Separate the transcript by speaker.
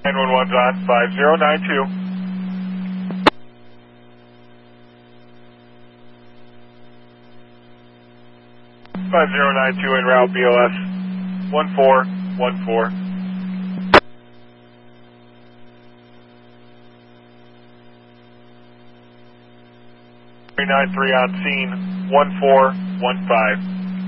Speaker 1: 911's on 5092. 5092 en route BLS 1414. 393 on scene 1415.